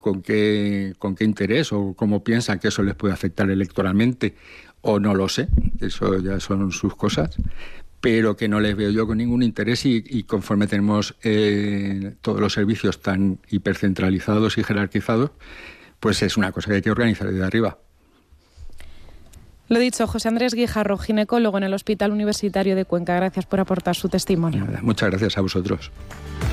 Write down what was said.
con qué interés o cómo piensan que eso les puede afectar electoralmente, o no lo sé, eso ya son sus cosas, pero que no les veo yo con ningún interés y conforme tenemos todos los servicios tan hipercentralizados y jerarquizados, pues es una cosa que hay que organizar desde arriba. Lo dicho, José Andrés Guijarro, ginecólogo en el Hospital Universitario de Cuenca. Gracias por aportar su testimonio. Muchas gracias a vosotros.